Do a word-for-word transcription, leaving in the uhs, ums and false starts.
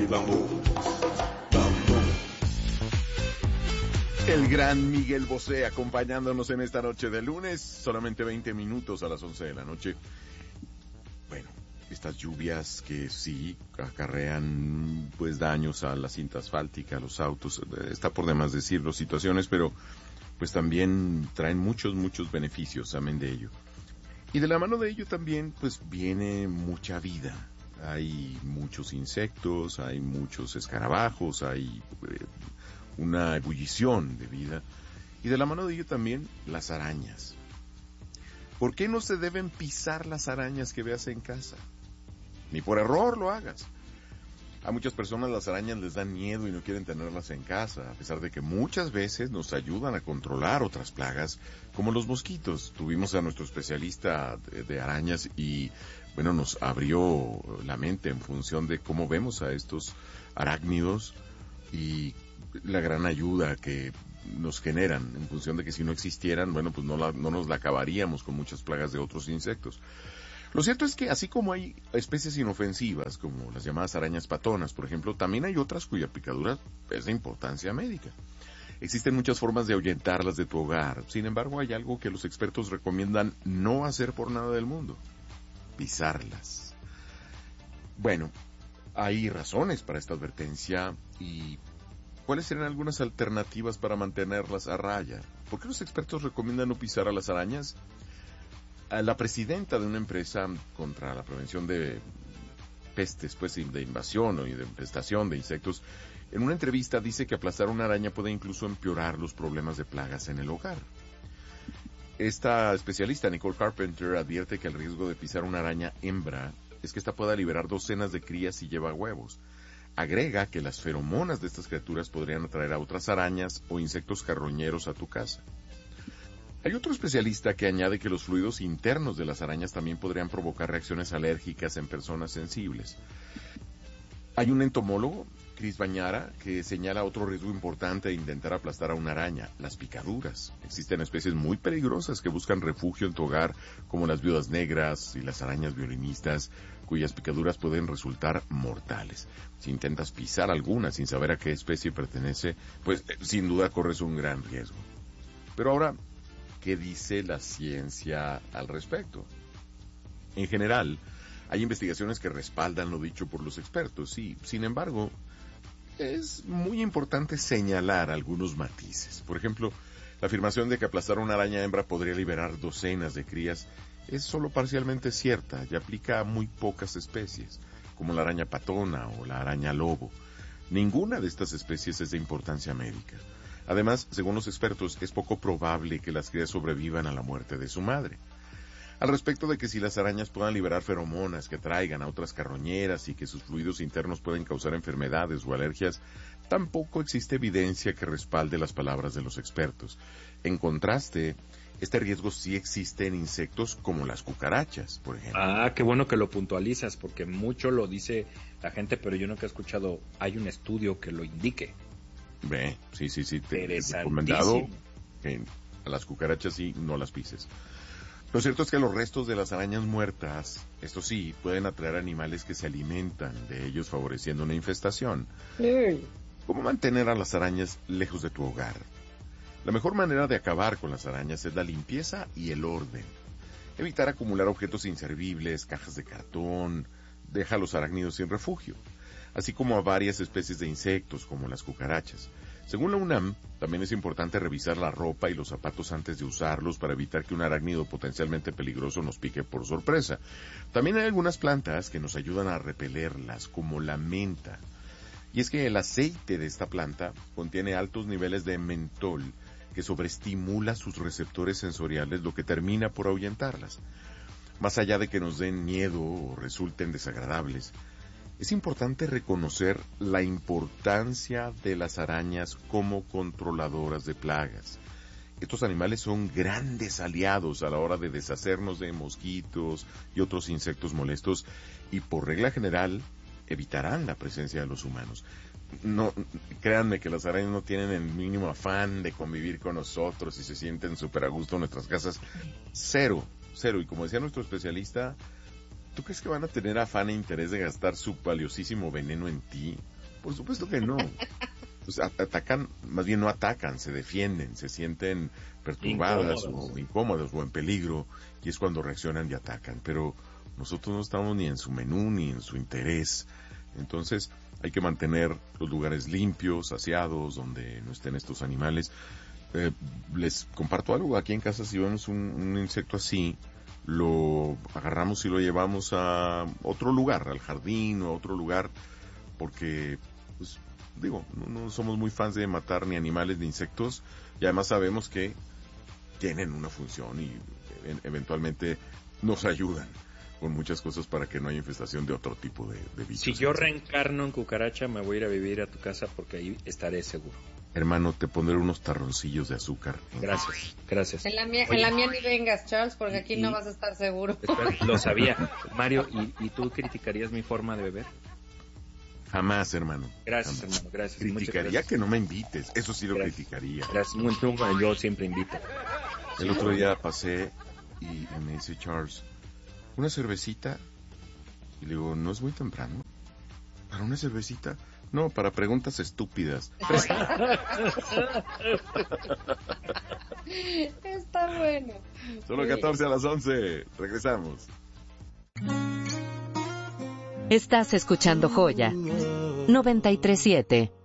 bambú. Bambú. El gran Miguel Bosé acompañándonos en esta noche de lunes, solamente veinte minutos a las once de la noche. Bueno, estas lluvias que sí acarrean pues daños a la cinta asfáltica, a los autos, está por demás decirlo, situaciones, pero pues también traen muchos, muchos beneficios, amén de ello. Y de la mano de ello también pues viene mucha vida. Hay muchos insectos, hay muchos escarabajos, hay eh, una ebullición de vida. Y de la mano de ello también las arañas. ¿Por qué no se deben pisar las arañas que veas en casa? Ni por error lo hagas. A muchas personas las arañas les dan miedo y no quieren tenerlas en casa, a pesar de que muchas veces nos ayudan a controlar otras plagas, como los mosquitos. Tuvimos a nuestro especialista de, de arañas y, bueno, nos abrió la mente en función de cómo vemos a estos arácnidos y la gran ayuda que nos generan, en función de que si no existieran, bueno, pues no, la, no nos la acabaríamos con muchas plagas de otros insectos. Lo cierto es que así como hay especies inofensivas, como las llamadas arañas patonas, por ejemplo, también hay otras cuya picadura es de importancia médica. Existen muchas formas de ahuyentarlas de tu hogar. Sin embargo, hay algo que los expertos recomiendan no hacer por nada del mundo: pisarlas. Bueno, hay razones para esta advertencia y ¿cuáles serían algunas alternativas para mantenerlas a raya? ¿Por qué los expertos recomiendan no pisar a las arañas? La presidenta de una empresa contra la prevención de pestes, pues, de invasión o de infestación de insectos, en una entrevista dice que aplastar una araña puede incluso empeorar los problemas de plagas en el hogar. Esta especialista, Nicole Carpenter, advierte que el riesgo de pisar una araña hembra es que ésta pueda liberar docenas de crías si lleva huevos. Agrega que las feromonas de estas criaturas podrían atraer a otras arañas o insectos carroñeros a tu casa. Hay otro especialista que añade que los fluidos internos de las arañas también podrían provocar reacciones alérgicas en personas sensibles. Hay un entomólogo, Chris Bañara, que señala otro riesgo importante de intentar aplastar a una araña: las picaduras. Existen especies muy peligrosas que buscan refugio en tu hogar, como las viudas negras y las arañas violinistas, cuyas picaduras pueden resultar mortales. Si intentas pisar alguna sin saber a qué especie pertenece, pues eh, sin duda corres un gran riesgo. Pero ahora, ¿qué dice la ciencia al respecto? En general, hay investigaciones que respaldan lo dicho por los expertos y, sin embargo, es muy importante señalar algunos matices. Por ejemplo, la afirmación de que aplastar una araña hembra podría liberar docenas de crías es solo parcialmente cierta y aplica a muy pocas especies, como la araña patona o la araña lobo. Ninguna de estas especies es de importancia médica. Además, según los expertos, es poco probable que las crías sobrevivan a la muerte de su madre. Al respecto de que si las arañas puedan liberar feromonas que atraigan a otras carroñeras y que sus fluidos internos pueden causar enfermedades o alergias, tampoco existe evidencia que respalde las palabras de los expertos. En contraste, este riesgo sí existe en insectos como las cucarachas, por ejemplo. Ah, qué bueno que lo puntualizas, porque mucho lo dice la gente, pero yo nunca he escuchado, hay un estudio que lo indique. Ve, sí, sí, sí, te he recomendado que a las cucarachas sí no las pises. Lo cierto es que los restos de las arañas muertas, esto sí, pueden atraer animales que se alimentan de ellos, favoreciendo una infestación. Sí. ¿Cómo mantener a las arañas lejos de tu hogar? La mejor manera de acabar con las arañas es la limpieza y el orden. Evitar acumular objetos inservibles, cajas de cartón, deja a los arácnidos sin refugio, así como a varias especies de insectos como las cucarachas. Según la UNAM, también es importante revisar la ropa y los zapatos antes de usarlos para evitar que un arácnido potencialmente peligroso nos pique por sorpresa. También hay algunas plantas que nos ayudan a repelerlas, como la menta. Y es que el aceite de esta planta contiene altos niveles de mentol que sobreestimula sus receptores sensoriales, lo que termina por ahuyentarlas. Más allá de que nos den miedo o resulten desagradables, es importante reconocer la importancia de las arañas como controladoras de plagas. Estos animales son grandes aliados a la hora de deshacernos de mosquitos y otros insectos molestos y, por regla general, evitarán la presencia de los humanos. No, créanme que las arañas no tienen el mínimo afán de convivir con nosotros y se sienten súper a gusto en nuestras casas. Cero, cero. Y como decía nuestro especialista, ¿tú crees que van a tener afán e interés de gastar su valiosísimo veneno en ti? Por supuesto que no. Pues atacan, más bien no atacan, se defienden, se sienten perturbadas incómodos. o incómodas o en peligro, y es cuando reaccionan y atacan. Pero nosotros no estamos ni en su menú ni en su interés. Entonces hay que mantener los lugares limpios, aseados, donde no estén estos animales. Eh, les comparto algo, aquí en casa si vemos un, un insecto así, lo agarramos y lo llevamos a otro lugar, al jardín o a otro lugar, porque, pues, digo, no, no somos muy fans de matar ni animales ni insectos, y además sabemos que tienen una función y e- eventualmente nos ayudan con muchas cosas para que no haya infestación de otro tipo de, de bichos. Si yo reencarno en cucaracha, me voy a ir a vivir a tu casa porque ahí estaré seguro. Hermano, te pondré unos tarroncillos de azúcar. Gracias, gracias. En la mía, en la mía ni vengas, Charles, porque aquí y, no vas a estar seguro. Espera, lo sabía. Mario, ¿y, ¿y tú criticarías mi forma de beber? Jamás, hermano. Gracias, jamás. hermano, gracias. Criticaría gracias. que no me invites, eso sí lo gracias. criticaría. Gracias, muy bien, yo siempre invito. El otro día pasé y me dice Charles, ¿una cervecita? Y le digo, ¿no es muy temprano? ¿Para una cervecita? No, para preguntas estúpidas. Está bueno. Solo catorce a las once. Regresamos. Estás escuchando Joya noventa y tres punto siete.